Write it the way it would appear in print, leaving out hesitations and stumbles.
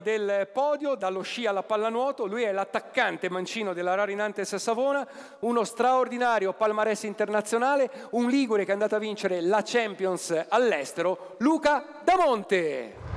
del podio, dallo sci alla pallanuoto. Lui è l'attaccante mancino della Rarinantes Savona, uno straordinario palmarès internazionale, un ligure che è andato a vincere la Champions all'estero, Luca Damonte.